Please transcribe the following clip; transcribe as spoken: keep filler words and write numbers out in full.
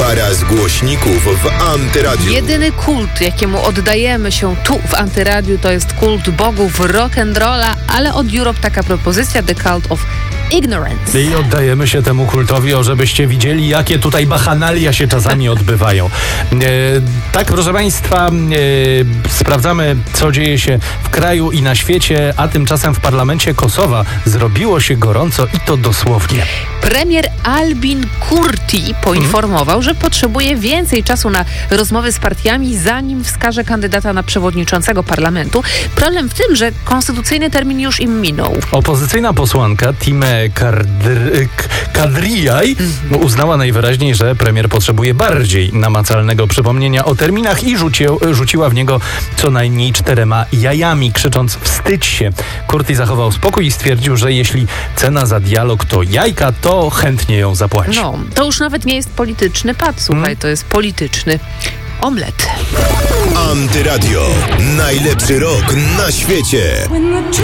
Para z głośników w Antyradiu. Jedyny kult, jakiemu oddajemy się tu w Antyradiu, to jest kult bogów rock'n'rolla, ale od Europe taka propozycja, The Cult of Ignorance. I oddajemy się temu kultowi, o żebyście widzieli, jakie tutaj bachanalia się czasami odbywają. E, tak, proszę Państwa, e, sprawdzamy, co dzieje się w kraju i na świecie, a tymczasem w parlamencie Kosowa zrobiło się gorąco i to dosłownie. Premier Albin Kurti poinformował, hmm. że potrzebuje więcej czasu na rozmowy z partiami, zanim wskaże kandydata na przewodniczącego parlamentu. Problem w tym, że konstytucyjny termin już im minął. Opozycyjna posłanka Time Kadr- Kadrijaj hmm. uznała najwyraźniej, że premier potrzebuje bardziej namacalnego przypomnienia o terminach i rzuci- rzuciła w niego co najmniej czterema jajami, krzycząc: wstydź się. Kurti zachował spokój i stwierdził, że jeśli cena za dialog to jajka, to chętnie ją zapłaci. No, to już nawet nie jest polityczny pad, słuchaj, hmm? to jest polityczny omlet. Antyradio. Najlepszy rok na świecie.